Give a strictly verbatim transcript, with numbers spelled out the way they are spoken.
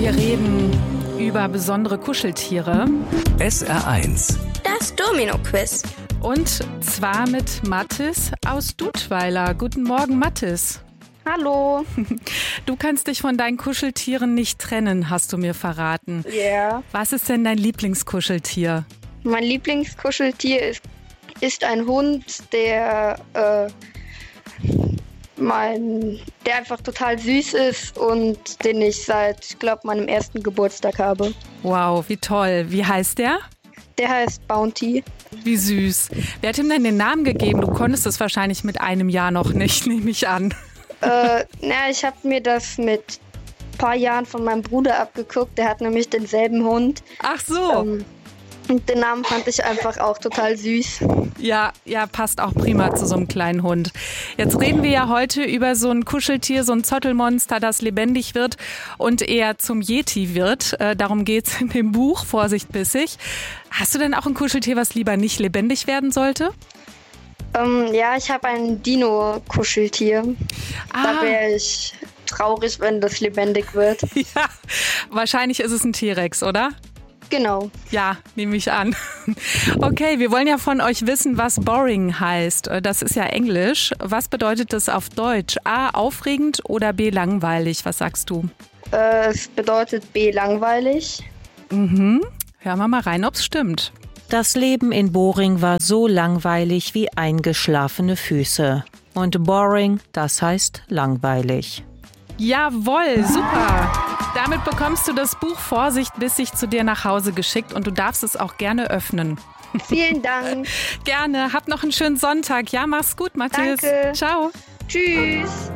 Wir reden über besondere Kuscheltiere. S R eins. Das Domino-Quiz. Und zwar mit Mathis aus Dudweiler. Guten Morgen, Mathis. Hallo. Du kannst dich von deinen Kuscheltieren nicht trennen, hast du mir verraten. Ja. Yeah. Was ist denn dein Lieblingskuscheltier? Mein Lieblingskuscheltier ist, ist ein Hund, der, äh, mein, der einfach total süß ist und den ich seit, ich glaube, meinem ersten Geburtstag habe. Wow, wie toll. Wie heißt der? Der heißt Bounty. Wie süß. Wer hat ihm denn den Namen gegeben? Du konntest es wahrscheinlich mit einem Jahr noch nicht, nehme ich an. Äh, na, ich habe mir das mit ein paar Jahren von meinem Bruder abgeguckt. Der hat nämlich denselben Hund. Ach so. Ähm, und den Namen fand ich einfach auch total süß. Ja, ja, passt auch prima zu so einem kleinen Hund. Jetzt reden wir ja heute über so ein Kuscheltier, so ein Zottelmonster, das lebendig wird und eher zum Yeti wird. Äh, darum geht's in dem Buch, Vorsicht bissig. Hast du denn auch ein Kuscheltier, was lieber nicht lebendig werden sollte? Ähm, ja, ich habe ein Dino-Kuscheltier. Ah. Da wäre ich traurig, wenn das lebendig wird. Ja, wahrscheinlich ist es ein T-Rex, oder? Genau. Ja, nehme ich an. Okay, wir wollen ja von euch wissen, was boring heißt. Das ist ja Englisch. Was bedeutet das auf Deutsch? A, aufregend oder B, langweilig? Was sagst du? Äh, es bedeutet B, langweilig. Mhm. Hören wir mal rein, ob es stimmt. Das Leben in Boring war so langweilig wie eingeschlafene Füße. Und boring, das heißt langweilig. Jawohl, super. Damit bekommst du das Buch Vorsicht bissig zu dir nach Hause geschickt und du darfst es auch gerne öffnen. Vielen Dank. Gerne. Hab noch einen schönen Sonntag. Ja, mach's gut, Mathis. Danke. Ciao. Tschüss.